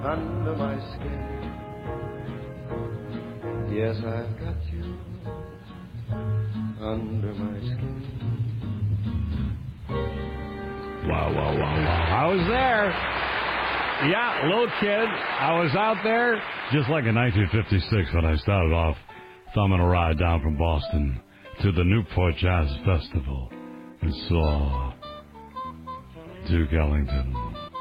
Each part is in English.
under my skin. Yes, I've got you under my skin. Wow. I was there. Yeah, little kid. I was out there just like in 1956 when I started off thumbing a ride down from Boston to the Newport Jazz Festival and saw Duke Ellington.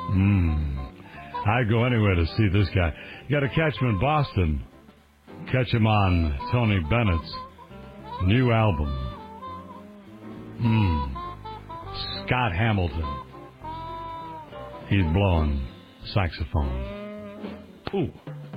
I'd go anywhere to see this guy. You got to catch him in Boston. Catch him on Tony Bennett's new album. Scott Hamilton. He's blowing saxophone. Ooh.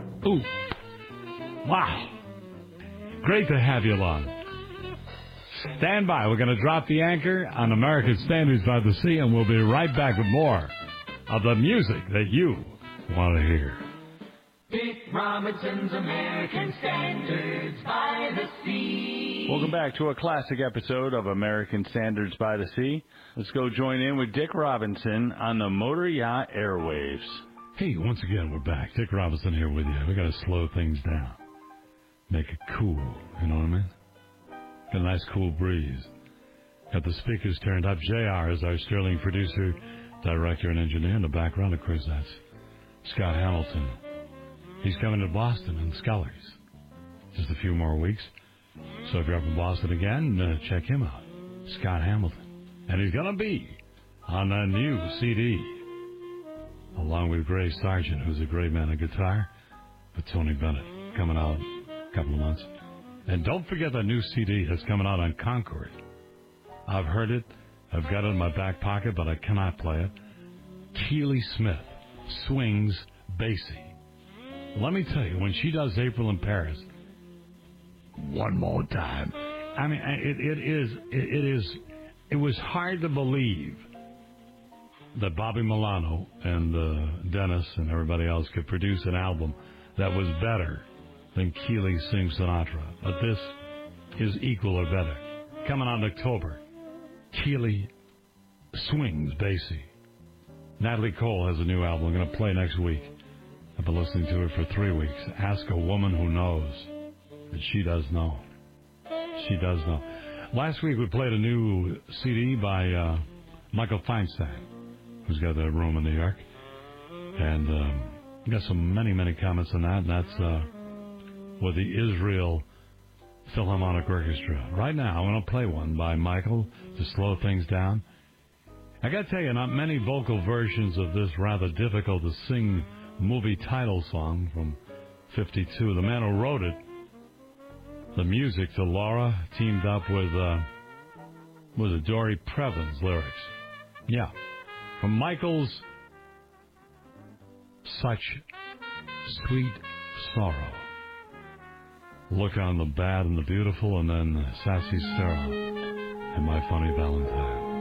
Wow. Great to have you along. Stand by. We're going to drop the anchor on American Standards by the Sea, and we'll be right back with more of the music that you want to hear. Dick Robinson's American Standards by the Sea. Welcome back to a classic episode of American Standards by the Sea. Let's go join in with Dick Robinson on the Motor Yacht Airwaves. Hey, once again, we're back. Dick Robinson here with you. We got to slow things down. Make it cool, you know what I mean? Got a nice cool breeze. Got the speakers turned up. JR is our sterling producer, director, and engineer. In the background, of course, that's Scott Hamilton. He's coming to Boston and Scully's. Just a few more weeks. So if you're up in Boston again, check him out. Scott Hamilton. And he's going to be on a new CD. Along with Gray Sargent, who's a great man on guitar. With Tony Bennett coming out in a couple of months. And don't forget that new CD that's coming out on Concord. I've heard it. I've got it in my back pocket, but I cannot play it. Keely Smith swings Basie. Let me tell you, when she does April in Paris, one more time. I mean, it was hard to believe that Bobby Milano and Dennis and everybody else could produce an album that was better than Keely Sings Sinatra. But this is equal or better. Coming out in October, Keely swings Basie. Natalie Cole has a new album. I'm going to play next week. I've been listening to it for 3 weeks. Ask a woman who knows. And she does know. She does know. Last week we played a new CD by Michael Feinstein, who's got a room in New York. And we got many comments on that. And that's with the Israel Philharmonic Orchestra. Right now, I'm going to play one by Michael to slow things down. I got to tell you, not many vocal versions of this rather difficult to sing movie title song from 52. The man who wrote it, the music to Laura, teamed up with Dory Previn's lyrics. Yeah. From Michael's Such Sweet Sorrow. Look on the Bad and the Beautiful, and then Sassy Sarah and My Funny Valentine.